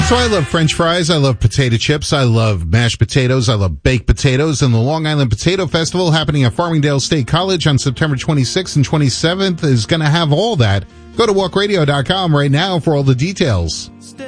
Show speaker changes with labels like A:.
A: So I love French fries, I love potato chips, I love mashed potatoes, I love baked potatoes, and the Long Island Potato Festival happening at Farmingdale State College on September 26th and 27th is going to have all that. Go to walkradio.com right now for all the details.